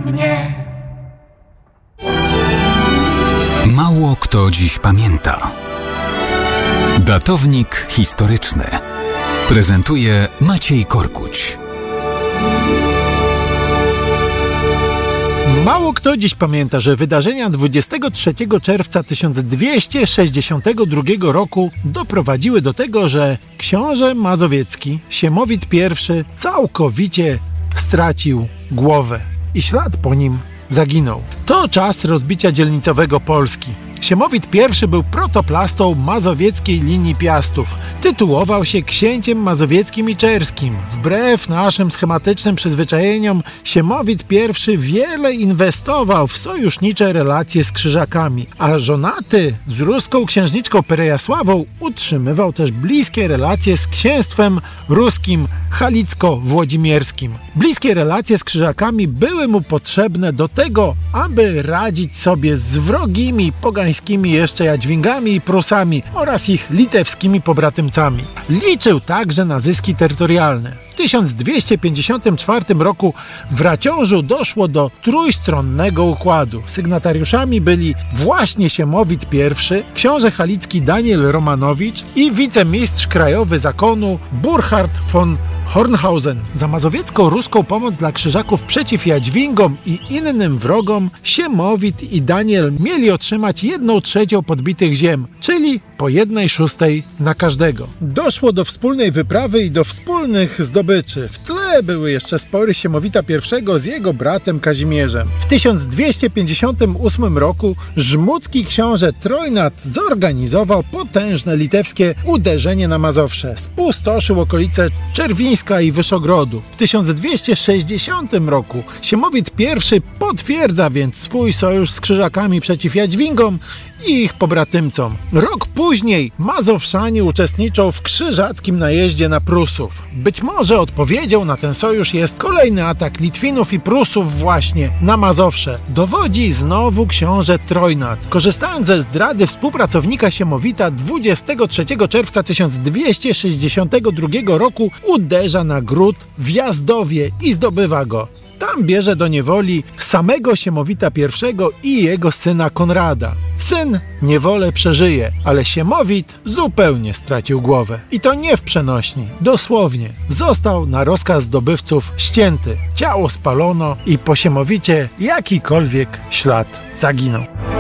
mnie. Mało kto dziś pamięta. Datownik historyczny prezentuje Maciej Korkuć. Mało kto dziś pamięta, że wydarzenia 23 czerwca 1262 roku doprowadziły do tego, że książę mazowiecki Siemowit I całkowicie stracił głowę i ślad po nim zaginął. To czas rozbicia dzielnicowego Polski. Siemowit I był protoplastą mazowieckiej linii Piastów. Tytułował się księciem mazowieckim i czerskim. Wbrew naszym schematycznym przyzwyczajeniom, Siemowit I wiele inwestował w sojusznicze relacje z Krzyżakami, a żonaty z ruską księżniczką Perejasławą utrzymywał też bliskie relacje z księstwem ruskim halicko-włodzimierskim. Bliskie relacje z Krzyżakami były mu potrzebne do tego, aby radzić sobie z wrogimi pogańskimi jeszcze Jadźwingami i Prusami oraz ich litewskimi pobratymcami. Liczył także na zyski terytorialne. W 1254 roku w Raciążu doszło do trójstronnego układu. Sygnatariuszami byli właśnie Siemowit I, książę halicki Daniel Romanowicz i wicemistrz krajowy zakonu Burchard von Hornhausen. Za mazowiecko-ruską pomoc dla Krzyżaków przeciw Jadźwingom i innym wrogom Siemowit i Daniel mieli otrzymać 1/3 podbitych ziem, czyli po 1/6 na każdego. Doszło do wspólnej wyprawy i do wspólnych zdobyczy. W tle były jeszcze spory Siemowita I z jego bratem Kazimierzem. W 1258 roku żmudzki książę Trojnat zorganizował potężne litewskie uderzenie na Mazowsze. Spustoszył okolice Czerwińska i Wyszogrodu. W 1260 roku Siemowit I potwierdza więc swój sojusz z Krzyżakami przeciw Jadźwingom i ich pobratymcom. Rok później Mazowszanie uczestniczą w krzyżackim najeździe na Prusów. Być może odpowiedzią na ten sojusz jest kolejny atak Litwinów i Prusów właśnie na Mazowsze. Dowodzi znowu książę Trojnat. Korzystając ze zdrady współpracownika Siemowita 23 czerwca 1262 roku uderza na gród w Jazdowie i zdobywa go. Tam bierze do niewoli samego Siemowita I i jego syna Konrada. Syn niewolę przeżyje, ale Siemowit zupełnie stracił głowę. I to nie w przenośni, dosłownie. Został na rozkaz zdobywców ścięty. Ciało spalono i po Siemowicie jakikolwiek ślad zaginął.